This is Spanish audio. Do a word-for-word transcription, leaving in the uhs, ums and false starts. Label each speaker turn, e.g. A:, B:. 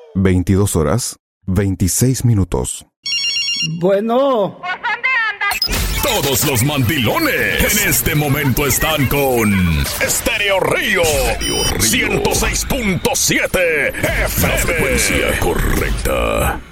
A: veintidós horas, veintiséis minutos.
B: Bueno.
C: Todos los mandilones en este momento están con Estéreo Río ciento seis punto siete F M. La frecuencia correcta.